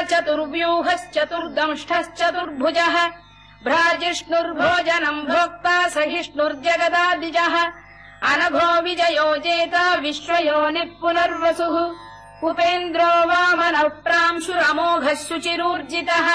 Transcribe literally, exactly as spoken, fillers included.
चतुर्व्यूहश्चतुर्दंष्टश्चतुर्भुजः भ्राजिष्णुर्भोजनम् भोक्ता सहिष्णुर्जगदादिजः अनघो विजयो जेता विश्वयोनिः पुनर्वसुः उपेन्द्रो वामनः प्रांशुरमोघः शुचिरूर्जितः